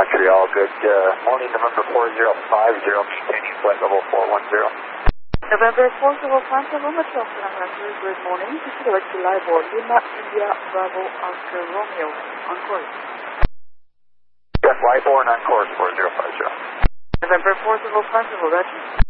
Montreal, good morning, November 4050, maintaining flight level 410. November 4050, Montreal, good morning. This is direct to Libor, Lima, India, Bravo, Oscar, Romeo, on course. Yes, Libor and on course 4050. November 4050, Roger.